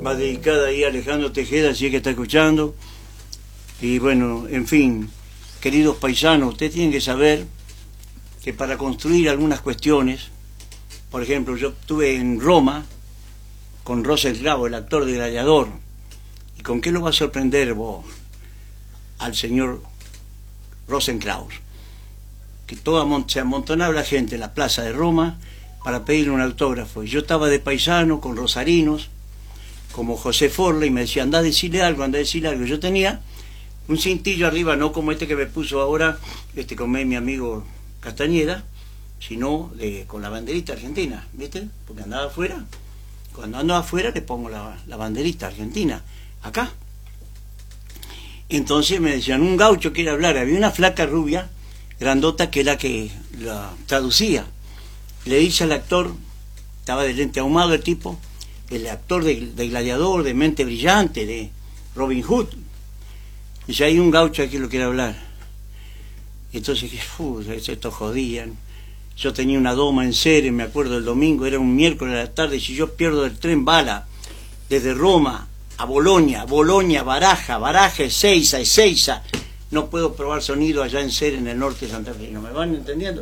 Va dedicada ahí a Alejandro Tejeda, si es que está escuchando. Y bueno, en fin, queridos paisanos, ustedes tienen que saber que para construir algunas cuestiones, por ejemplo, yo estuve en Roma con Rosenkrantz, el actor de Gladiador. ¿Y con qué lo va a sorprender vos al señor Rosenkrantz? Que se amontonaba la gente en la plaza de Roma para pedirle un autógrafo. Y yo estaba de paisano con rosarinos, como José Forle, y me decía, andá a decirle algo, andá a decirle algo. Yo tenía un cintillo arriba, no como este que me puso ahora, con mi amigo Castañeda, sino con la banderita argentina, ¿viste? Porque andaba afuera. Cuando ando afuera le pongo la banderita argentina, acá. Entonces me decían, un gaucho quiere hablar. Había una flaca rubia, grandota, que era que la traducía. Le dice al actor, estaba de lente ahumado el tipo, el actor de Gladiador, de Mente Brillante, de Robin Hood. Dice, hay un gaucho aquí que lo quiere hablar. Entonces, estos jodían. Yo tenía una doma en Ceres, me acuerdo, el domingo, era un miércoles a la tarde, y si yo pierdo el tren bala desde Roma a Bolonia, Baraja, Ezeiza, no puedo probar sonido allá en Ceres, en el norte de Santa Fe. ¿No me van entendiendo?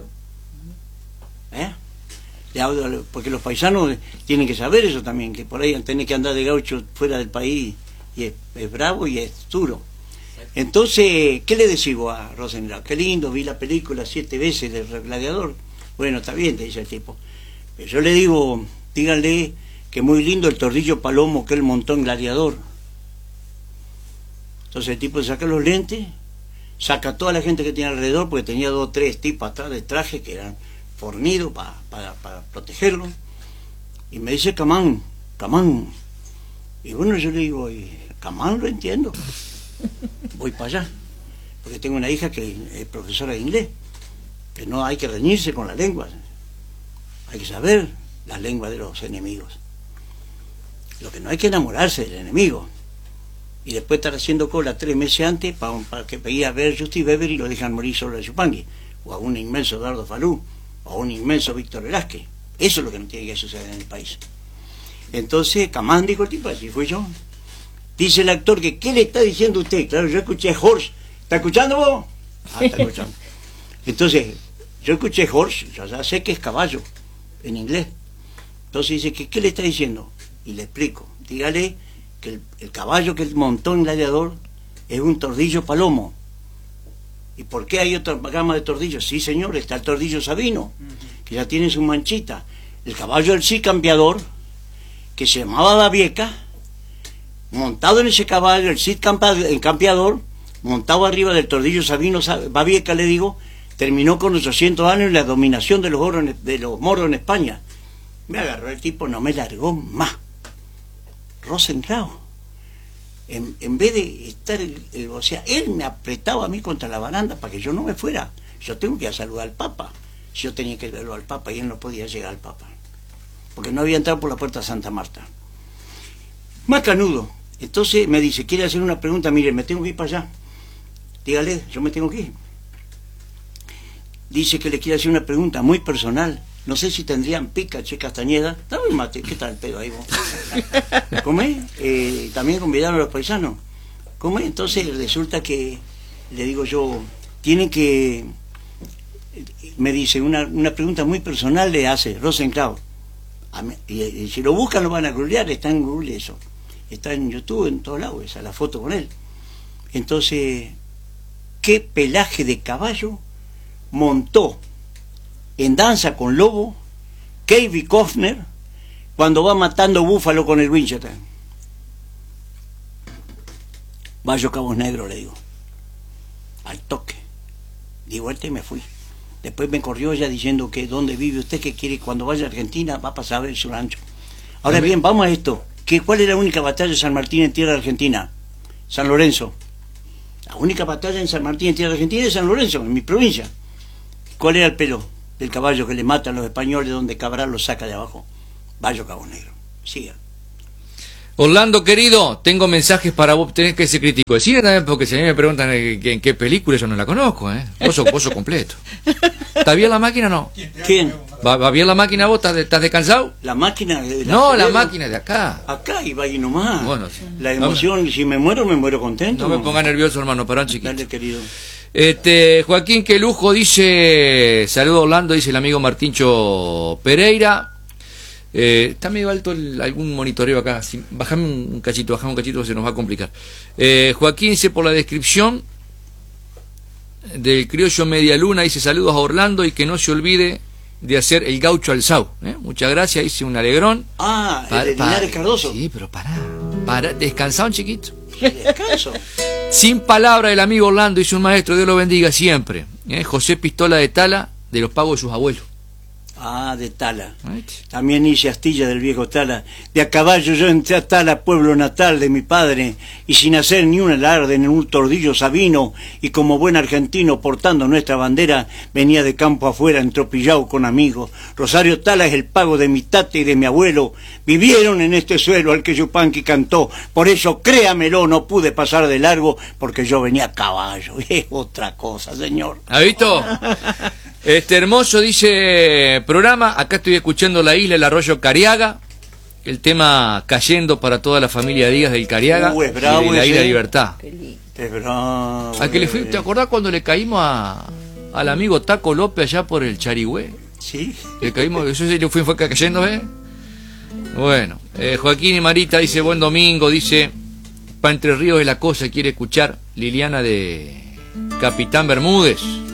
Porque los paisanos tienen que saber eso también, que por ahí tenés que andar de gaucho fuera del país, y es bravo y es duro. Entonces, ¿qué le decís vos a Rosenkrantz? Qué lindo, vi la película 7 veces del Gladiador. Bueno, está bien, te dice el tipo. Pero yo le digo, díganle que muy lindo el tordillo palomo que él montó en Gladiador. Entonces el tipo saca los lentes, saca a toda la gente que tiene alrededor, porque tenía 2 o 3 tipos atrás de traje que eran fornidos para protegerlo. Y me dice, Camán. Y bueno, yo le digo, Camán lo entiendo. Voy para allá, porque tengo una hija que es profesora de inglés, que no hay que reñirse con la lengua, hay que saber la lengua de los enemigos. Lo que no hay que enamorarse del enemigo, y después estar haciendo cola 3 meses antes para que pedía ver Justin Bieber y lo dejan morir sobre el Chupanqui, o a un inmenso Eduardo Falú, o a un inmenso Víctor Velázquez. Eso es lo que no tiene que suceder en el país. Entonces, Camán, dijo el tipo, así fui yo. Dice el actor que, ¿qué le está diciendo usted? Claro, yo escuché Horse. ¿Está escuchando vos? Ah, está escuchando. Entonces, yo escuché Horse, yo ya sé que es caballo, en inglés. Entonces dice, ¿qué le está diciendo? Y le explico. Dígale que el caballo que él montó en Gladiador es un tordillo palomo. ¿Y por qué hay otra gama de tordillos? Sí, señor, está el tordillo sabino, que ya tiene su manchita. El caballo del Cid Campeador, que se llamaba Babieca, montado en ese caballo, el Cid Campeador, montado arriba del tordillo sabino, Babieca le digo, terminó con 800 años la dominación de los moros en España. Me agarró el tipo, no me largó más. Rosenkrantz, en vez de estar, o sea, él me apretaba a mí contra la baranda para que yo no me fuera. Yo tengo que ir a saludar al Papa. Yo tenía que verlo al Papa y él no podía llegar al Papa, porque no había entrado por la puerta de Santa Marta. Más canudo. Entonces me dice, ¿quiere hacer una pregunta? Mire, me tengo que ir para allá. Dígale, yo me tengo que ir. Dice que le quiere hacer una pregunta muy personal. No sé si tendrían pica, Che Castañeda. Dame un mate, ¿qué tal el pedo ahí vos? ¿Comé? También convidaron a los paisanos. ¿Comé? Entonces resulta que, le digo yo, tienen que... Me dice, una pregunta muy personal le hace Rosenkrantz. Y si lo buscan lo van a googlear, está en Google eso. Está en YouTube, en todos lados, esa la foto con él. Entonces, ¿qué pelaje de caballo montó en Danza con Lobo Kevin Costner cuando va matando búfalo con el Winchester? Bayo Cabos Negros, le digo. Al toque. Di vuelta y me fui. Después me corrió ella diciendo que dónde vive usted, que quiere cuando vaya a Argentina va a pasar a ver su rancho. Ahora bien, vamos a esto. ¿Cuál es la única batalla de San Martín en tierra argentina? San Lorenzo. La única batalla en San Martín en tierra argentina es San Lorenzo, en mi provincia. ¿Cuál era el pelo del caballo que le matan los españoles donde Cabral lo saca de abajo? Bayo Cabos Negros. Siga. Orlando, querido, tengo mensajes para vos, tenés que ser crítico de cine también, porque si a mí me preguntan en qué película, yo no la conozco, ¿eh? Vos sos completo. ¿Está bien la máquina o no? ¿Quién? ¿Va bien la máquina vos? ¿Estás descansado? La máquina de No, la máquina de acá. Acá iba ahí nomás. Bueno, sí. La emoción, si me muero No contento. me ponga nervioso, hermano, pará, chiquito. Dale, querido. Joaquín, qué lujo, dice, saludo Orlando, dice el amigo Martincho Pereira. Está medio alto algún monitoreo acá, bajame un cachito, se nos va a complicar. Joaquín dice, por la descripción del criollo Media Luna, dice saludos a Orlando y que no se olvide de hacer el gaucho alzao. Muchas gracias, dice un alegrón. El de Linares Cardoso. Sí, pero pará, descansado un chiquito. Descanso. Sin palabra el amigo Orlando, dice un maestro, Dios lo bendiga siempre. José Pistola de Tala, de los pagos de sus abuelos. De Tala. También hice astilla del viejo Tala. De a caballo yo entré a Tala, pueblo natal de mi padre, y sin hacer ni un alarde en un tordillo sabino, y como buen argentino portando nuestra bandera, venía de campo afuera entropillado con amigos. Rosario Tala es el pago de mi tata y de mi abuelo. Vivieron en este suelo al que Yupanqui cantó. Por eso, créamelo, no pude pasar de largo, porque yo venía a caballo. Es otra cosa, señor. ¿Ha visto? Hermoso, dice programa, acá estoy escuchando La Isla, el arroyo Cariaga, el tema cayendo para toda la familia Díaz del Cariaga, es bravo, y de la Isla Libertad. Es bravo. ¿A que le fui? ¿Te acordás cuando le caímos al amigo Taco López allá por el Charigüe? Sí. Le caímos, eso sí, fue cayendo, ¿eh? Bueno, Joaquín y Marita dice buen domingo, dice pa' Entre Ríos de la Cosa, quiere escuchar Liliana de Capitán Bermúdez.